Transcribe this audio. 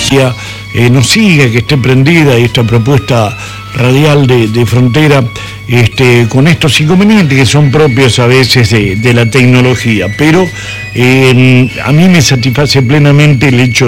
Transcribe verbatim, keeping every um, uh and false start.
audiencia eh, nos siga, que esté prendida esta propuesta radial de, de Frontera, este, con estos inconvenientes que son propios a veces de, de la tecnología, pero eh, a mí me satisface plenamente el hecho